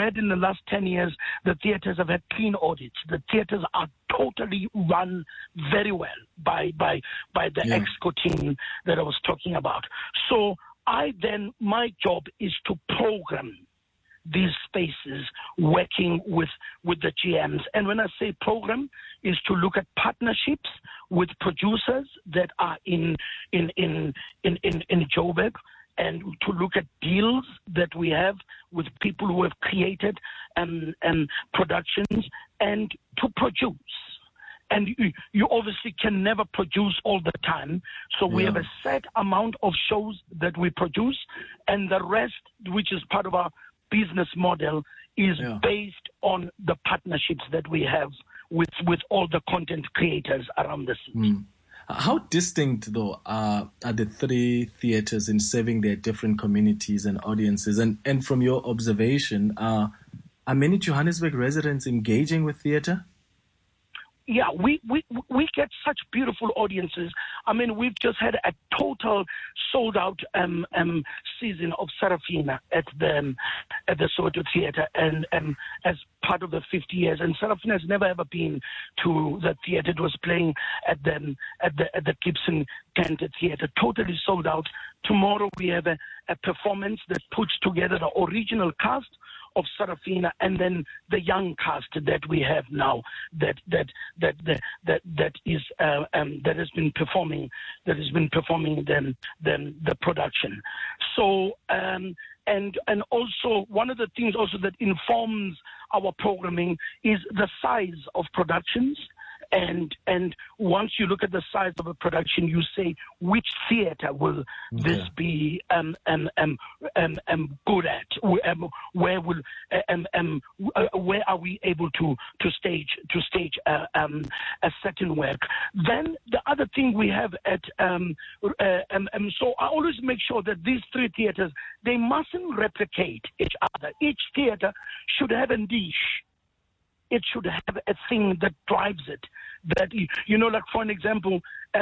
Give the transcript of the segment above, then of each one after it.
read in the last 10 years, the theaters have had clean audits. The theaters are totally run very well by the EXCO team that I was talking about. So my job is to program these spaces, working with the GMs. And when I say program, is to look at partnerships with producers that are in Joburg, and to look at deals that we have with people who have created productions, and to produce. And you obviously can never produce all the time. So we have a set amount of shows that we produce, and the rest, which is part of our business model, is based on the partnerships that we have with all the content creators around the city. How distinct, though, are the three theaters in serving their different communities and audiences? And from your observation, are many Johannesburg residents engaging with theater? Yeah, we get such beautiful audiences. I mean, we've just had a total sold-out season of Sarafina at the Soweto Theatre, and as part of the 50 years. And Sarafina has never ever been to the theatre. It was playing at the Gibson Kente Theatre, totally sold out. Tomorrow we have a performance that puts together the original cast of Sarafina and then the young cast that we have now that has been performing the production. So and also one of the things also that informs our programming is the size of productions. And once you look at the size of a production, you say, which theater will this be good at? Where are we able to stage a certain work? Then the other thing we have at so I always make sure that these three theaters, they mustn't replicate each other. Each theater should have a niche. It should have a thing that drives it. That, like for an example,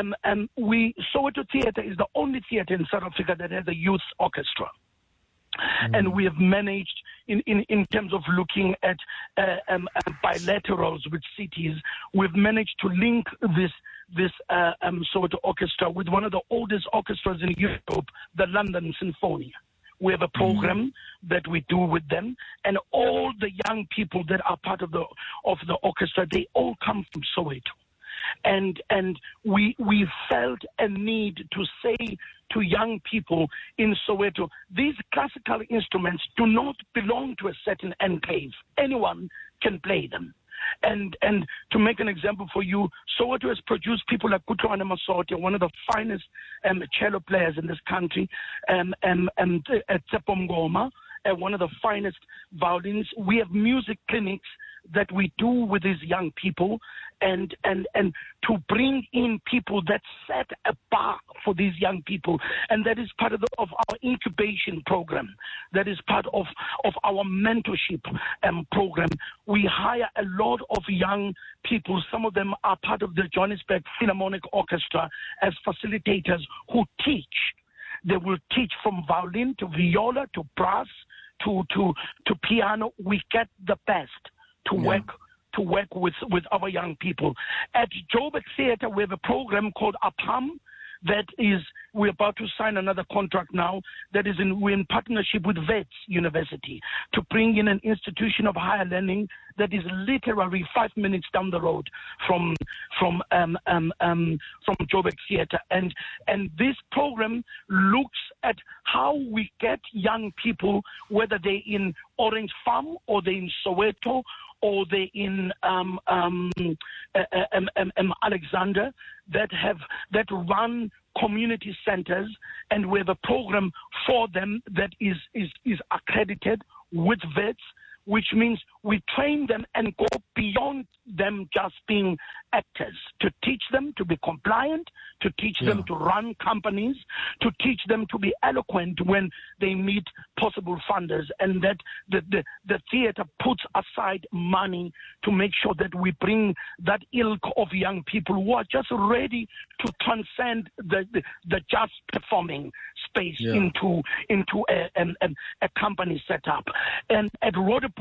Soweto Theatre is the only theatre in South Africa that has a youth orchestra. And we have managed, in terms of looking at bilaterals with cities, we've managed to link this Soweto orchestra with one of the oldest orchestras in Europe, the London Sinfonia. We have a program that we do with them, and all the young people that are part of the orchestra, they all come from Soweto. And we felt a need to say to young people in Soweto, these classical instruments do not belong to a certain enclave. Anyone can play them. And to make an example for you, Soweto has produced people like Kutloana Masote, one of the finest cello players in this country, and Tsepo Mngoma, one of the finest violins. We have music clinics that we do with these young people, and to bring in people that set a bar for these young people, and that is part of our incubation program. That is part of our mentorship program. We hire a lot of young people. Some of them are part of the Johannesburg Philharmonic Orchestra as facilitators who teach. They will teach from violin to viola to brass to piano. We get the best to work with our young people. At Joburg Theatre, we have a program called APAM. That is, we're about to sign another contract now. We're in partnership with Wits University to bring in an institution of higher learning that is literally 5 minutes down the road from Joburg Theatre. And this program looks at how we get young people, whether they're in Orange Farm or they're in Soweto or they're in Alexander, that run community centers, and we have a program for them that is accredited with Wits, which means we train them and go beyond them just being actors, to teach them to be compliant, to teach them to run companies, to teach them to be eloquent when they meet possible funders, and that the theater puts aside money to make sure that we bring that ilk of young people who are just ready to transcend the just performing space into a company setup. And at Rhoda